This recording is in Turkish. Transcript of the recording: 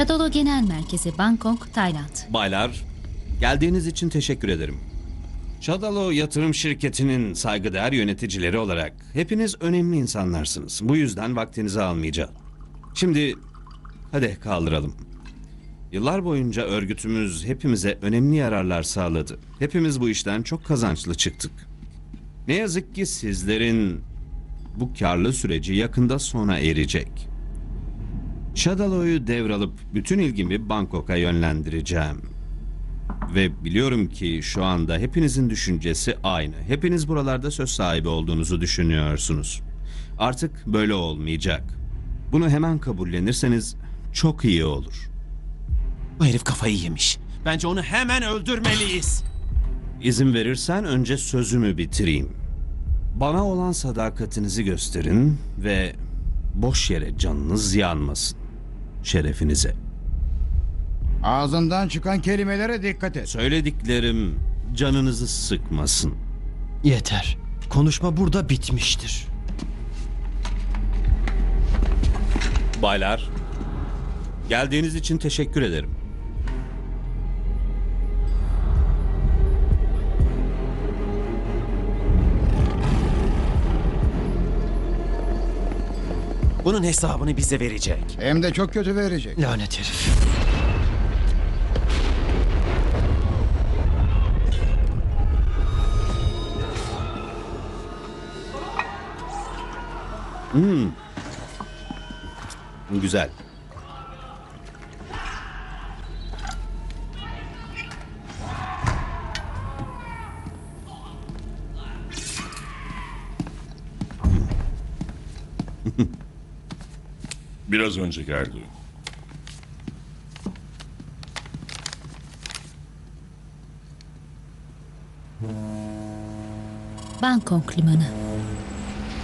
Çadolo Genel Merkezi, Bangkok, Tayland. Baylar, geldiğiniz için teşekkür ederim. Çadalo Yatırım Şirketi'nin saygıdeğer yöneticileri olarak hepiniz önemli insanlarsınız. Bu yüzden vaktinizi almayacağım. Şimdi hadi kaldıralım. Yıllar boyunca örgütümüz hepimize önemli yararlar sağladı. Hepimiz bu işten çok kazançlı çıktık. Ne yazık ki sizlerin bu karlı süreci yakında sona erecek. Çadalo'yu devralıp bütün ilgimi Bangkok'a yönlendireceğim. Ve biliyorum ki şu anda hepinizin düşüncesi aynı. Hepiniz buralarda söz sahibi olduğunuzu düşünüyorsunuz. Artık böyle olmayacak. Bunu hemen kabullenirseniz çok iyi olur. Bu herif kafayı yemiş. Bence onu hemen öldürmeliyiz. İzin verirsen önce sözümü bitireyim. Bana olan sadakatinizi gösterin ve boş yere canınız yanmasın. Şerefinize. Ağzından çıkan kelimelere dikkat et. Söylediklerim canınızı sıkmasın. Yeter. Konuşma burada bitmiştir. Baylar, geldiğiniz için teşekkür ederim. Bunun hesabını bize verecek. Hem de çok kötü verecek. Lanet herif. Güzel. Biraz önce geldi. Bangkok Limanı.